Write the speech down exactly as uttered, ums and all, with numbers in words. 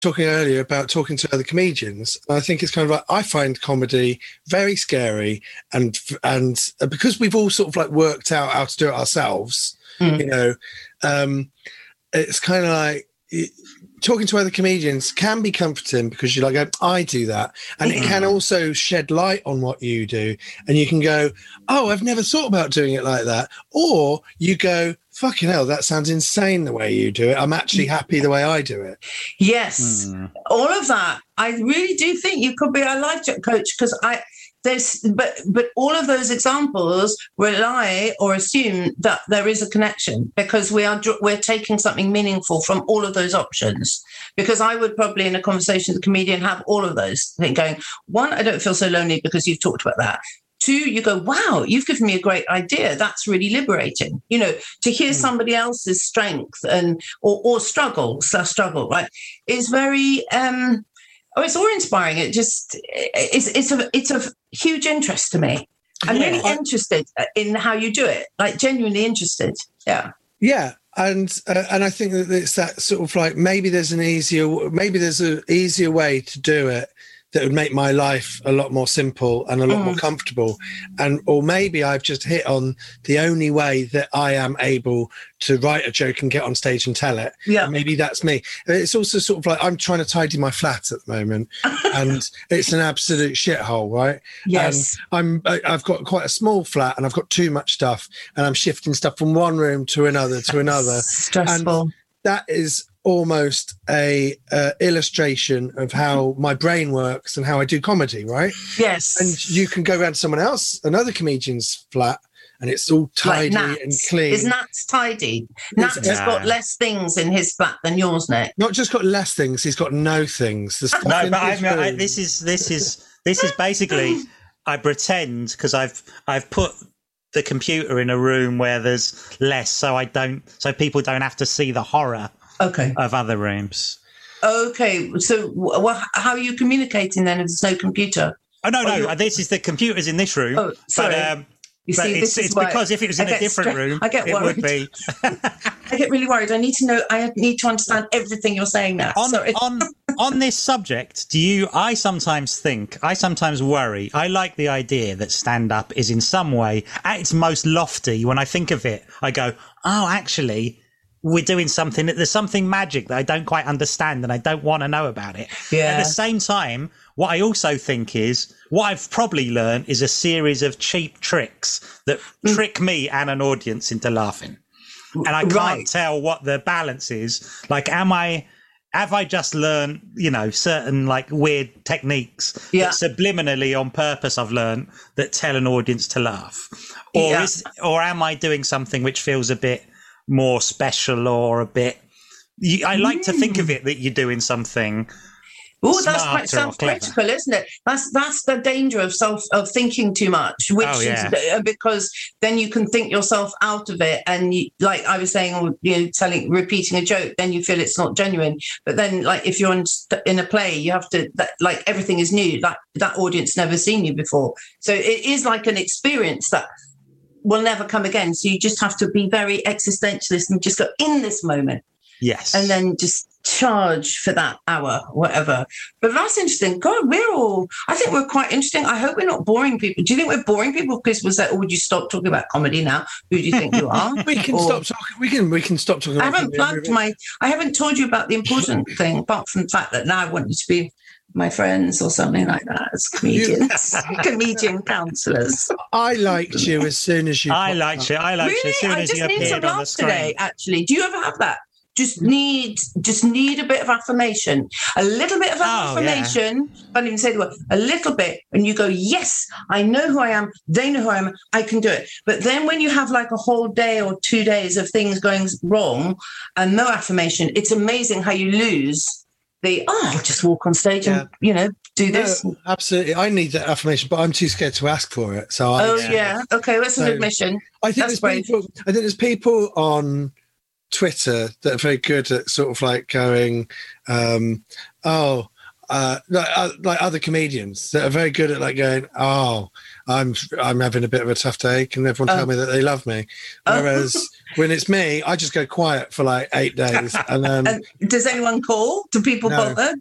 talking earlier about talking to other comedians. I think it's kind of like, I find comedy very scary, and and because we've all sort of like worked out how to do it ourselves, mm. you know, um, it's kind of like talking to other comedians can be comforting because you're like, I do that. And it can also shed light on what you do. And you can go, oh, I've never thought about doing it like that. Or you go, fucking hell, that sounds insane the way you do it. I'm actually happy the way I do it. Yes. Mm. All of that. I really do think you could be a life coach, because I... There's, but but all of those examples rely or assume that there is a connection, because we are we're taking something meaningful from all of those options. Because I would probably, in a conversation with a comedian, have all of those things going. One, I don't feel so lonely because you've talked about that. Two, you go, wow, you've given me a great idea. That's really liberating. You know, to hear mm. somebody else's strength and or, or struggle, slash struggle, right, is very. Um, Oh, it's awe-inspiring. It just it's it's a it's of huge interest to me. I'm yeah. really interested in how you do it, like genuinely interested. Yeah, yeah, and uh, and I think that it's that sort of like maybe there's an easier maybe there's an easier way to do it that would make my life a lot more simple and a lot mm. more comfortable, and or maybe I've just hit on the only way that I am able to write a joke and get on stage and tell it. Yeah, and maybe that's me. It's also sort of like I'm trying to tidy my flat at the moment, and it's an absolute shithole, right? Yes, and I'm I've got quite a small flat, and I've got too much stuff, and I'm shifting stuff from one room to another to another. Stressful. And that is almost a uh, illustration of how my brain works and how I do comedy, right? Yes. And you can go around to someone else, another comedian's flat, and it's all tidy like and clean. Is Nat's tidy? Nat's has nah. got less things in his flat than yours, Nick. Not just got less things, he's got no things. There's no, but I, I, I, this is this is this is basically I pretend because I've I've put the computer in a room where there's less, so I don't so people don't have to see the horror. Okay. Of other rooms. Okay, so well, how are you communicating then if there's no computer? Oh no, no, this is the computer's in this room. Oh, sorry. But, um, you but see, it's, this it's is why because if it was in a different stre- room, I get it worried. would be. I get really worried. I need to know. I need to understand everything you're saying now. On sorry. on on this subject, do you? I sometimes think. I sometimes worry. I like the idea that stand-up is in some way at its most lofty. When I think of it, I go, oh, actually. We're doing something, there's something magic that I don't quite understand and I don't want to know about it. Yeah. At the same time, what I also think is, what I've probably learned is a series of cheap tricks that mm. trick me and an audience into laughing. And I can't right. tell what the balance is. Like, am I, have I just learned, you know, certain like weird techniques yeah. that subliminally on purpose I've learned that tell an audience to laugh? Or yeah. is, or am I doing something which feels a bit more special or a bit you, I like mm. to think of it that you're doing something oh that's quite self-critical, isn't it? That's that's the danger of self of thinking too much, which oh, yeah. is because then you can think yourself out of it, and you, like I was saying, or you know, telling repeating a joke, then you feel it's not genuine. But then like if you're in, in a play, you have to that, like everything is new, like that audience never seen you before, so it is like an experience that will never come again. So you just have to be very existentialist and just go in this moment. Yes. And then just charge for that hour, whatever. But that's interesting. God, we're all, I think we're quite interesting. I hope we're not boring people. Do you think we're boring people? Because was that, or would you stop talking about comedy now? Who do you think you are? we can or, stop talking. We can, we can stop talking I about haven't plugged my, I haven't told you about the important thing, apart from the fact that now I want you to be my friends or something like that as comedians, comedian counsellors. I liked you as soon as you. I liked you. I liked really? you as soon I as just you need appeared some on the love screen. today. Actually, do you ever have that? Just need, just need a bit of affirmation, a little bit of oh, affirmation. Yeah. I don't even say the word. A little bit, and you go, yes, I know who I am. They know who I am. I can do it. But then when you have like a whole day or two days of things going wrong and no affirmation, it's amazing how you lose. The oh, I'll just walk on stage yeah. and you know do this. No, absolutely, I need that affirmation, but I'm too scared to ask for it. So I, oh yeah, yeah. okay, that's so, an admission. I think that's there's people. I think there's people on Twitter that are very good at sort of like going, um, oh, uh, like, uh, like other comedians that are very good at like going, oh, I'm I'm having a bit of a tough day. Can everyone tell Oh. me that they love me? Whereas when it's me, I just go quiet for like eight days. And then And does anyone call? Do people No. bother?